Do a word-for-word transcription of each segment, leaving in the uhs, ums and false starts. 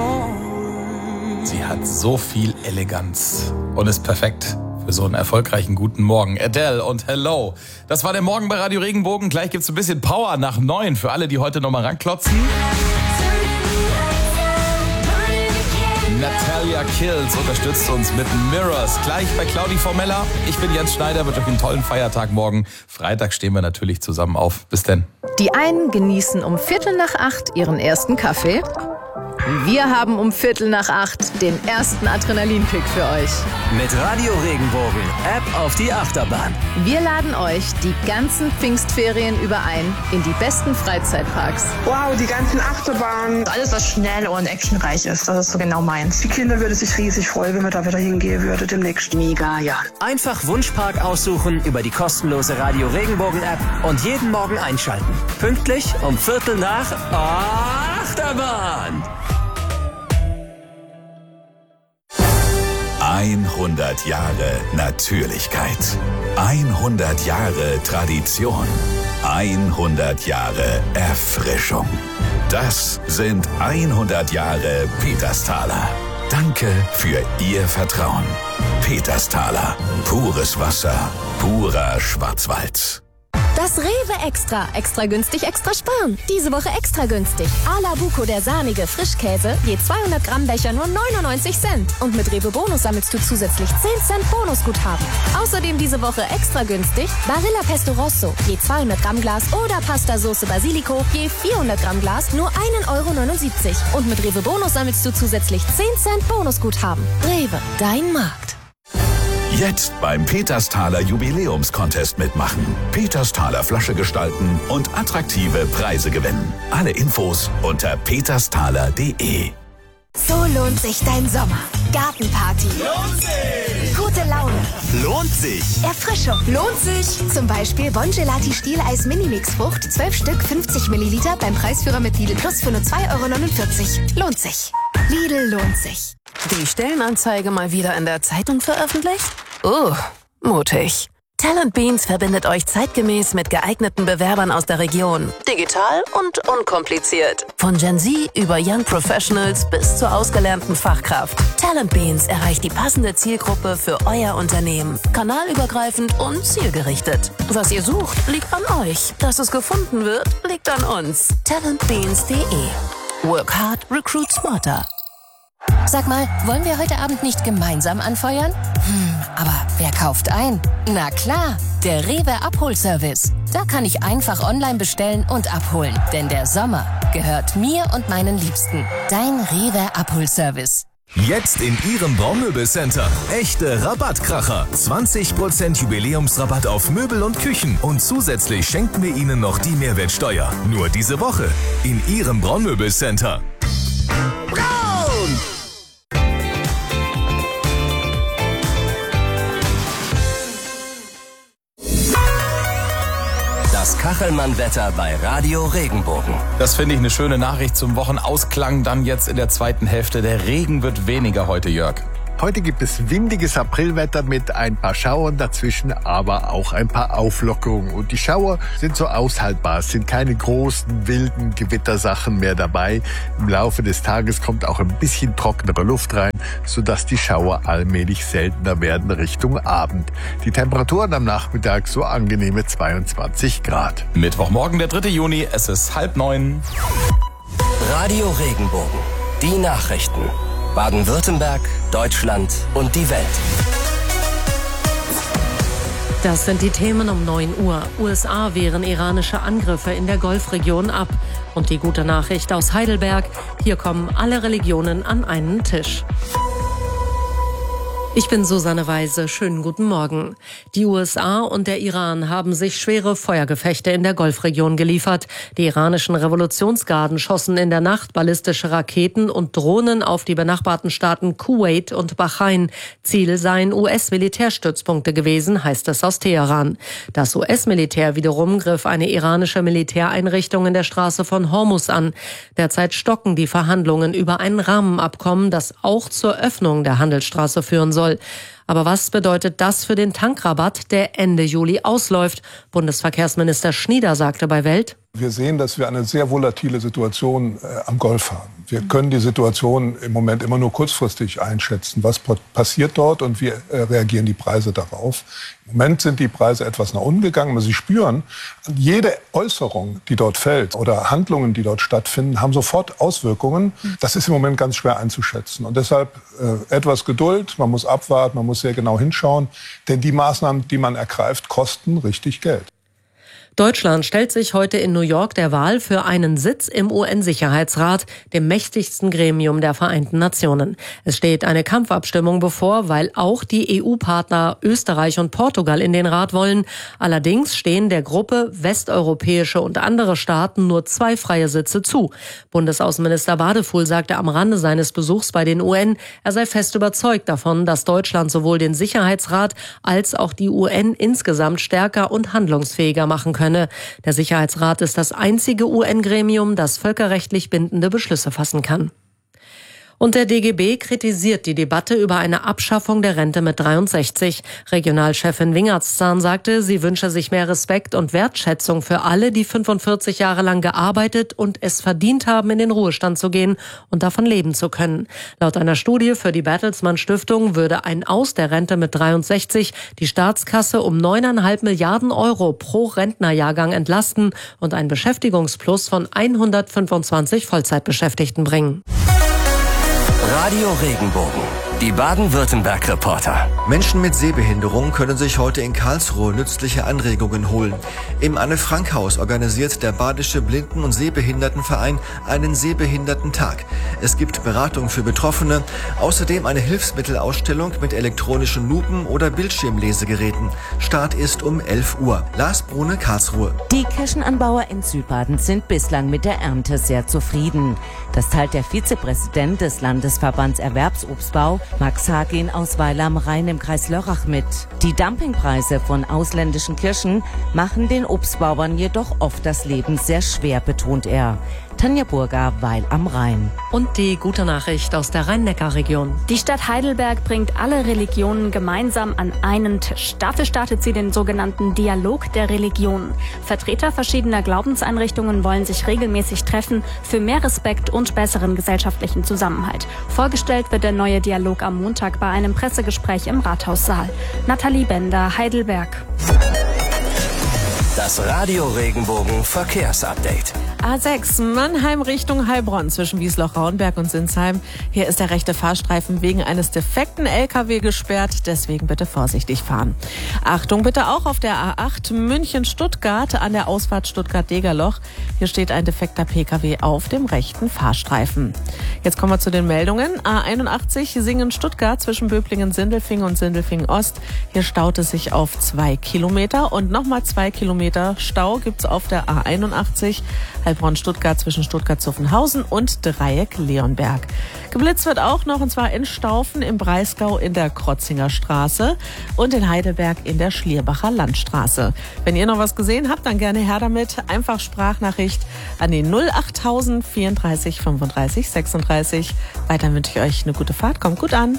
Sie hat so viel Eleganz und ist perfekt für so einen erfolgreichen guten Morgen. Adele und Hello. Das war der Morgen bei Radio Regenbogen. Gleich gibt's ein bisschen Power nach neun für alle, die heute nochmal ranklotzen. Natalia Kills unterstützt uns mit Mirrors. Gleich bei Claudi Formella. Ich bin Jens Schneider, wünsche euch einen tollen Feiertag morgen. Freitag stehen wir natürlich zusammen auf. Bis denn. Die einen genießen um Viertel nach acht ihren ersten Kaffee. Wir haben um Viertel nach acht den ersten Adrenalinkick für euch. Mit Radio Regenbogen, App auf die Achterbahn. Wir laden euch die ganzen Pfingstferien über ein in die besten Freizeitparks. Wow, die ganzen Achterbahnen. Alles, was schnell und actionreich ist, das ist so genau meins. Die Kinder würden sich riesig freuen, wenn wir da wieder hingehen würden demnächst. Mega, ja. Einfach Wunschpark aussuchen über die kostenlose Radio Regenbogen App und jeden Morgen einschalten. Pünktlich um Viertel nach Achterbahn. hundert Jahre Natürlichkeit. hundert Jahre Tradition. hundert Jahre Erfrischung. Das sind hundert Jahre Petersthaler. Danke für Ihr Vertrauen. Petersthaler. Pures Wasser. Purer Schwarzwald. Das Rewe Extra. Extra günstig, extra sparen. Diese Woche extra günstig. Ala Buco, der sahnige Frischkäse, je zweihundert Gramm Becher nur neunundneunzig Cent. Und mit Rewe Bonus sammelst du zusätzlich zehn Cent Bonusguthaben. Außerdem diese Woche extra günstig Barilla Pesto Rosso, je zweihundert Gramm Glas oder Pasta Sauce Basilico, je vierhundert Gramm Glas nur ein Euro neunundsiebzig. Und mit Rewe Bonus sammelst du zusätzlich zehn Cent Bonusguthaben. Rewe, dein Markt. Jetzt beim Petersthaler Jubiläumscontest mitmachen. Petersthaler Flasche gestalten und attraktive Preise gewinnen. Alle Infos unter petersthaler punkt de. So lohnt sich dein Sommer. Gartenparty. Lohnt sich! Gute Laune. Lohnt sich! Erfrischung. Lohnt sich! Zum Beispiel Bongelati Stieleis Minimix Frucht, zwölf Stück, fünfzig Milliliter beim Preisführer mit Lidl Plus für nur zwei Euro neunundvierzig. Lohnt sich. Lidl lohnt sich. Die Stellenanzeige mal wieder in der Zeitung veröffentlicht? Oh, mutig. Talent Beans verbindet euch zeitgemäß mit geeigneten Bewerbern aus der Region. Digital und unkompliziert. Von Gen Z über Young Professionals bis zur ausgelernten Fachkraft. Talent Beans erreicht die passende Zielgruppe für euer Unternehmen. Kanalübergreifend und zielgerichtet. Was ihr sucht, liegt an euch. Dass es gefunden wird, liegt an uns. talent beans punkt de. Work hard, recruit smarter. Sag mal, wollen wir heute Abend nicht gemeinsam anfeuern? Hm, aber wer kauft ein? Na klar, der Rewe Abholservice. Da kann ich einfach online bestellen und abholen. Denn der Sommer gehört mir und meinen Liebsten. Dein Rewe Abholservice. Jetzt in Ihrem Baumöbelcenter. Echte Rabattkracher. zwanzig Prozent Jubiläumsrabatt auf Möbel und Küchen. Und zusätzlich schenken wir Ihnen noch die Mehrwertsteuer. Nur diese Woche in Ihrem Baumöbelcenter. Braun! Das Kachelmann-Wetter bei Radio Regenbogen. Das finde ich eine schöne Nachricht zum Wochenausklang. Dann jetzt in der zweiten Hälfte. Der Regen wird weniger heute, Jörg. Heute gibt es windiges Aprilwetter mit ein paar Schauern dazwischen, aber auch ein paar Auflockerungen. Und die Schauer sind so aushaltbar. Es sind keine großen, wilden Gewittersachen mehr dabei. Im Laufe des Tages kommt auch ein bisschen trocknere Luft rein, sodass die Schauer allmählich seltener werden Richtung Abend. Die Temperaturen am Nachmittag so angenehme zweiundzwanzig Grad. Mittwochmorgen, der dritte Juni, es ist halb neun. Radio Regenbogen. Die Nachrichten. Baden-Württemberg, Deutschland und die Welt. Das sind die Themen um neun Uhr. U S A wehren iranische Angriffe in der Golfregion ab. Und die gute Nachricht aus Heidelberg, hier kommen alle Religionen an einen Tisch. Ich bin Susanne Weise. Schönen guten Morgen. Die U S A und der Iran haben sich schwere Feuergefechte in der Golfregion geliefert. Die iranischen Revolutionsgarden schossen in der Nacht ballistische Raketen und Drohnen auf die benachbarten Staaten Kuwait und Bahrain. Ziel seien U S-Militärstützpunkte gewesen, heißt es aus Teheran. Das U S-Militär wiederum griff eine iranische Militäreinrichtung in der Straße von Hormuz an. Derzeit stocken die Verhandlungen über ein Rahmenabkommen, das auch zur Öffnung der Handelsstraße führen soll. Aber was bedeutet das für den Tankrabatt, der Ende Juli ausläuft? Bundesverkehrsminister Schnieder sagte bei Welt: Wir sehen, dass wir eine sehr volatile Situation äh, am Golf haben. Wir können die Situation im Moment immer nur kurzfristig einschätzen. Was passiert dort und wie äh, reagieren die Preise darauf? Im Moment sind die Preise etwas nach unten gegangen, aber Sie spüren, jede Äußerung, die dort fällt oder Handlungen, die dort stattfinden, haben sofort Auswirkungen. Das ist im Moment ganz schwer einzuschätzen. Und deshalb äh, etwas Geduld, man muss abwarten, man muss sehr genau hinschauen, denn die Maßnahmen, die man ergreift, kosten richtig Geld. Deutschland stellt sich heute in New York der Wahl für einen Sitz im U N-Sicherheitsrat, dem mächtigsten Gremium der Vereinten Nationen. Es steht eine Kampfabstimmung bevor, weil auch die E U-Partner Österreich und Portugal in den Rat wollen. Allerdings stehen der Gruppe westeuropäische und andere Staaten nur zwei freie Sitze zu. Bundesaußenminister Wadefuhl sagte am Rande seines Besuchs bei den U N, er sei fest überzeugt davon, dass Deutschland sowohl den Sicherheitsrat als auch die U N insgesamt stärker und handlungsfähiger machen könne. Der Sicherheitsrat ist das einzige U N-Gremium, das völkerrechtlich bindende Beschlüsse fassen kann. Und der D G B kritisiert die Debatte über eine Abschaffung der Rente mit dreiundsechzig. Regionalchefin Wingertszahn sagte, sie wünsche sich mehr Respekt und Wertschätzung für alle, die fünfundvierzig Jahre lang gearbeitet und es verdient haben, in den Ruhestand zu gehen und davon leben zu können. Laut einer Studie für die Bertelsmann Stiftung würde ein Aus der Rente mit dreiundsechzig die Staatskasse um neuneinhalb Milliarden Euro pro Rentnerjahrgang entlasten und ein Beschäftigungsplus von hundertfünfundzwanzig Vollzeitbeschäftigten bringen. Radio Regenbogen, die Baden-Württemberg-Reporter. Menschen mit Sehbehinderung können sich heute in Karlsruhe nützliche Anregungen holen. Im Anne-Frank-Haus organisiert der Badische Blinden- und Sehbehindertenverein einen Sehbehindertentag. Es gibt Beratung für Betroffene, außerdem eine Hilfsmittelausstellung mit elektronischen Lupen oder Bildschirmlesegeräten. Start ist um elf Uhr. Lars Brune, Karlsruhe. Die Kirschenanbauer in Südbaden sind bislang mit der Ernte sehr zufrieden. Das teilt der Vizepräsident des Landesverbands Erwerbsobstbau, Max Hagin aus Weiler am Rhein im Kreis Lörrach mit. Die Dumpingpreise von ausländischen Kirschen machen den Obstbauern jedoch oft das Leben sehr schwer, betont er. Tanja Burger, Weil am Rhein. Und die gute Nachricht aus der Rhein-Neckar-Region. Die Stadt Heidelberg bringt alle Religionen gemeinsam an einen Tisch. Dafür startet sie den sogenannten Dialog der Religionen. Vertreter verschiedener Glaubenseinrichtungen wollen sich regelmäßig treffen für mehr Respekt und besseren gesellschaftlichen Zusammenhalt. Vorgestellt wird der neue Dialog am Montag bei einem Pressegespräch im Rathaussaal. Nathalie Bender, Heidelberg. Das Radio Regenbogen Verkehrsupdate. A sechs Mannheim Richtung Heilbronn zwischen Wiesloch-Rauenberg und Sinsheim. Hier ist der rechte Fahrstreifen wegen eines defekten L K W gesperrt, deswegen bitte vorsichtig fahren. Achtung bitte auch auf der A acht München-Stuttgart an der Ausfahrt Stuttgart-Degerloch. Hier steht ein defekter P K W auf dem rechten Fahrstreifen. Jetzt kommen wir zu den Meldungen. A einundachtzig Singen-Stuttgart zwischen Böblingen-Sindelfingen und Sindelfingen-Ost. Hier staut es sich auf zwei Kilometer und nochmal zwei Kilometer Stau gibt's auf der A einundachtzig. Heilbronn-Stuttgart zwischen Stuttgart-Zuffenhausen und Dreieck-Leonberg. Geblitzt wird auch noch, und zwar in Staufen im Breisgau in der Krotzinger Straße und in Heidelberg in der Schlierbacher Landstraße. Wenn ihr noch was gesehen habt, dann gerne her damit. Einfach Sprachnachricht an die null achttausend vierunddreißig fünfunddreißig sechsunddreißig. Weiter wünsche ich euch eine gute Fahrt. Kommt gut an.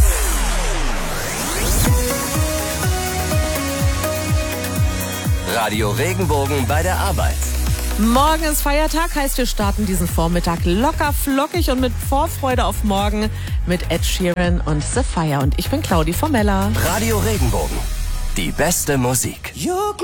Radio Regenbogen bei der Arbeit. Morgen ist Feiertag, heißt wir starten diesen Vormittag locker flockig und mit Vorfreude auf morgen mit Ed Sheeran und The Fire. Und ich bin Claudi Formella. Radio Regenbogen, die beste Musik.